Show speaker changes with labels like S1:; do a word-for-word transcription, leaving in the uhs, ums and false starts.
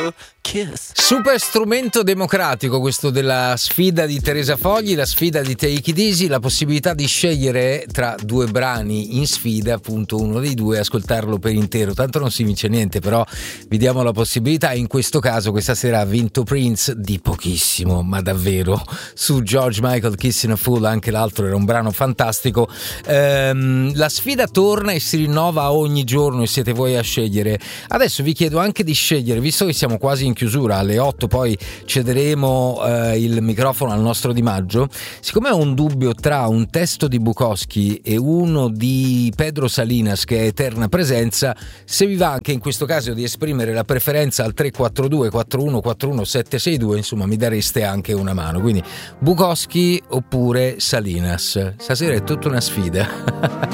S1: little kiss.
S2: Super strumento democratico questo della sfida di Teresa Fogli, la sfida di Take It Easy, la possibilità di scegliere tra due brani in sfida, appunto uno dei due, ascoltarlo per intero. Tanto non si vince niente, però vi diamo la possibilità. In questo caso questa sera ha vinto Prince di pochissimo, ma davvero, su George Michael Kissing a Fool. Anche l'altro era un brano fantastico. Ehm, la sfida torna e si rinnova ogni giorno e siete voi a scegliere. Adesso vi chiedo anche di scegliere, visto che siamo quasi in chiusura, alle otto poi cederemo eh, il microfono al nostro Di Maggio. Siccome ho un dubbio tra un testo di Bukowski e uno di Pedro Salinas, che è Eterna Presenza, se vi va anche in questo caso di esprimere la preferenza al tre quattro due quattro uno quattro uno sette sei due, insomma mi dareste anche una mano. Quindi Bukowski oppure Salinas, stasera è tutta una sfida.